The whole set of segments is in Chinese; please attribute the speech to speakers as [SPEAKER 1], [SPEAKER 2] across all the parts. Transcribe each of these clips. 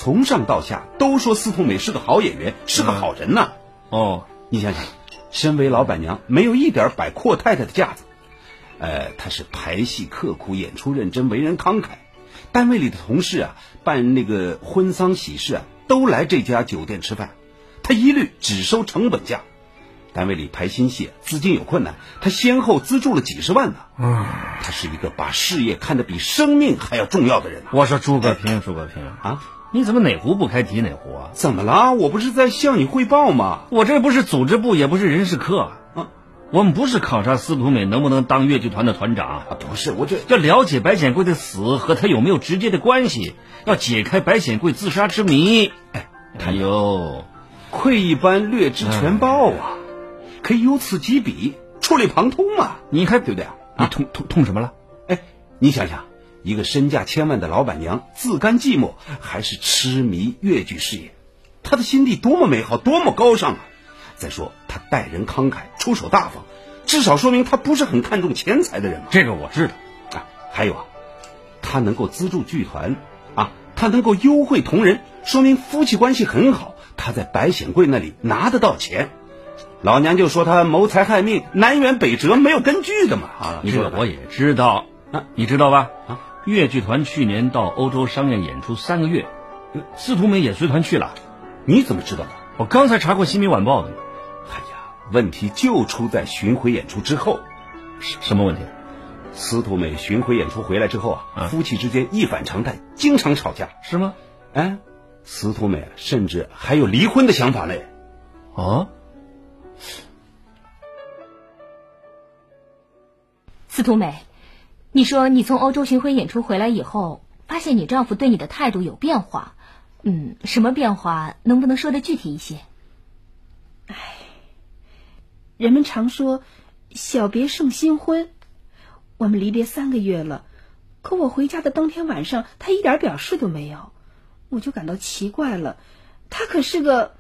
[SPEAKER 1] 从上到下都说司徒美是个好演员，是个好人呐。你想想，身为老板娘，没有一点摆阔太太的架子。她是排戏刻苦，演出认真，为人慷慨。单位里的同事啊，办那个婚丧喜事啊，都来这家酒店吃饭，她一律只收成本价。单位里排新戏，资金有困难，她先后资助了几十万呢。她是一个把事业看得比生命还要重要的人啊。
[SPEAKER 2] 我说诸葛平啊，你怎么哪壶不开提哪壶啊？
[SPEAKER 1] 怎么了？我不是在向你汇报吗？
[SPEAKER 2] 我这不是组织部，也不是人事科啊。我们不是考察司徒美能不能当越剧团的团长啊，
[SPEAKER 1] 不是，我这
[SPEAKER 2] 要了解白显贵的死和他有没有直接的关系，要解开白显贵自杀之谜。
[SPEAKER 1] 窥一斑略知全豹啊，可以由此及彼，触类旁通嘛。你看对不对啊？
[SPEAKER 2] 你痛什么了？
[SPEAKER 1] 你想想，一个身价千万的老板娘，自甘寂寞，还是痴迷越剧事业，她的心地多么美好，多么高尚啊！再说他待人慷慨，出手大方，至少说明他不是很看重钱财的人嘛。
[SPEAKER 2] 这个我知道。
[SPEAKER 1] 还有他能够资助剧团他能够优惠同仁，说明夫妻关系很好，他在白显贵那里拿得到钱。老娘就说他谋财害命，南辕北辙，没有根据的嘛。
[SPEAKER 2] 这个我也知道你知道吧？越剧团去年到欧洲商业演出3个月，司徒美也随团去了。
[SPEAKER 1] 你怎么知道的？
[SPEAKER 2] 我刚才查过《新民晚报》的。
[SPEAKER 1] 问题就出在巡回演出之后。
[SPEAKER 2] 什么问题？
[SPEAKER 1] 司徒美巡回演出回来之后夫妻之间一反常态，经常吵架。
[SPEAKER 2] 是吗？
[SPEAKER 1] 司徒美甚至还有离婚的想法嘞。
[SPEAKER 3] 司徒美，你说你从欧洲巡回演出回来以后，发现你丈夫对你的态度有变化，什么变化？能不能说得具体一些？
[SPEAKER 4] 人们常说小别胜新婚，我们离别3个月了，可我回家的当天晚上，他一点表示都没有，我就感到奇怪了。他可是个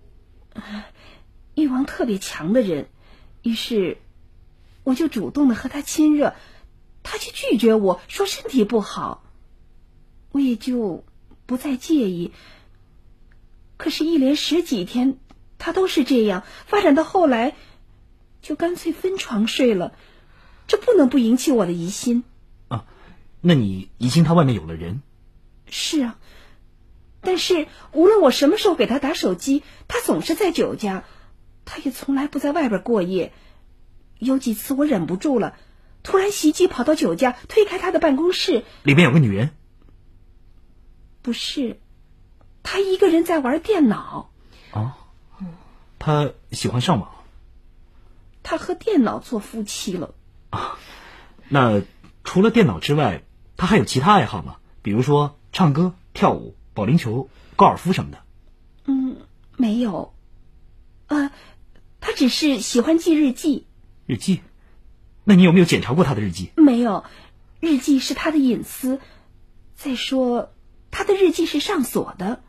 [SPEAKER 4] 欲望特别强的人，于是我就主动的和他亲热，他却拒绝我说身体不好，我也就不再介意。可是一连10几天他都是这样，发展到后来就干脆分床睡了，这不能不引起我的疑心。
[SPEAKER 5] 那你疑心他外面有了人？
[SPEAKER 4] 是啊，但是无论我什么时候给他打手机，他总是在酒家，他也从来不在外边过夜。有几次我忍不住了，突然袭击跑到酒家，推开他的办公室，
[SPEAKER 5] 里面有个女人？
[SPEAKER 4] 不是，他一个人在玩电脑。
[SPEAKER 5] 他喜欢上网？
[SPEAKER 4] 他和电脑做夫妻了。
[SPEAKER 5] 那除了电脑之外，他还有其他爱好吗？比如说唱歌、跳舞、保龄球、高尔夫什么的？
[SPEAKER 4] 没有。他只是喜欢记日记。
[SPEAKER 5] 日记？那你有没有检查过他的日记？
[SPEAKER 4] 没有，日记是他的隐私。再说，他的日记是上锁的。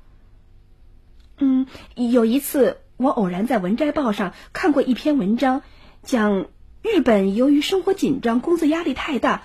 [SPEAKER 4] 有一次我偶然在文摘报上看过一篇文章，讲日本由于生活紧张，工作压力太大，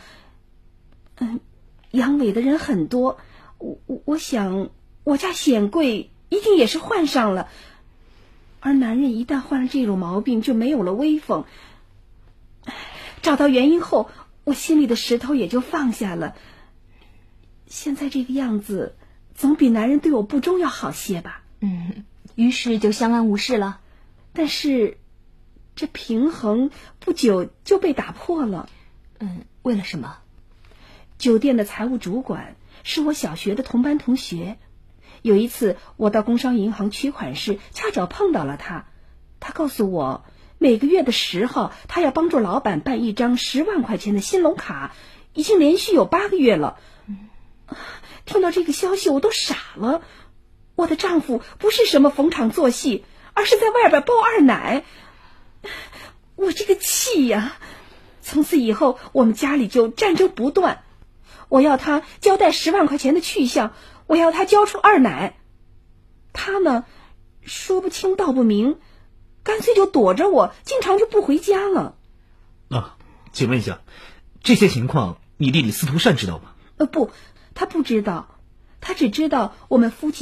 [SPEAKER 4] 阳痿的人很多。我想我家显贵一定也是患上了，而男人一旦患了这种毛病，就没有了威风。找到原因后，我心里的石头也就放下了。现在这个样子，总比男人对我不忠要好些吧。
[SPEAKER 3] 于是就相安无事了。
[SPEAKER 4] 但是这平衡不久就被打破了。
[SPEAKER 3] 为了什么？
[SPEAKER 4] 酒店的财务主管是我小学的同班同学。有一次我到工商银行取款时，恰巧碰到了他。他告诉我，每个月的10号，他要帮助老板办一张10万块钱的新龙卡，已经连续有8个月了。听到这个消息，我都傻了。我的丈夫不是什么逢场作戏，而是在外边包二奶。我这个气呀！从此以后，我们家里就战争不断。我要他交代10万块钱的去向，我要他交出二奶。他呢，说不清道不明，干脆就躲着我，经常就不回家了。
[SPEAKER 5] 请问一下，这些情况你弟弟司徒善知道吗？
[SPEAKER 4] 不，他不知道，他只知道我们夫妻